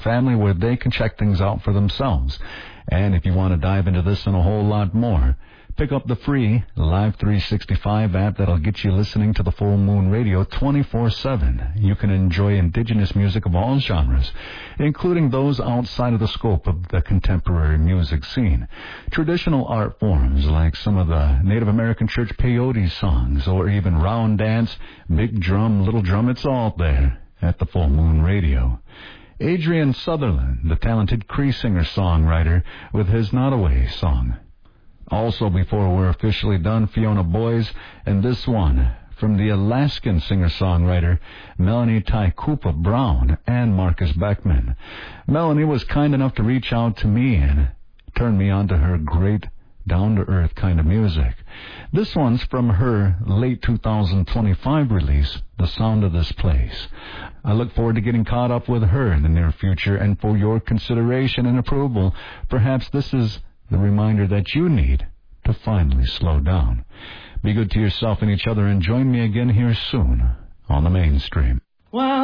family where they can check things out for themselves. And if you want to dive into this and a whole lot more, pick up the free Live 365 app that'll get you listening to the Full Moon Radio 24/7. You can enjoy indigenous music of all genres, including those outside of the scope of the contemporary music scene. Traditional art forms like some of the Native American church peyote songs, or even round dance, big drum, little drum, it's all there at the Full Moon Radio. Adrian Sutherland, the talented Cree singer-songwriter, with his Nottoway song. Also, before we're officially done, Fiona Boyes, and this one from the Alaskan singer-songwriter Melanie Taikupa Brown and Marcus Beckman. Melanie was kind enough to reach out to me and turn me on to her great down-to-earth kind of music. This one's from her late 2025 release, The Sound of This Place. I look forward to getting caught up with her in the near future, and for your consideration and approval, perhaps this is the reminder that you need to finally slow down. Be good to yourself and each other, and join me again here soon on the Mainstream. Wow.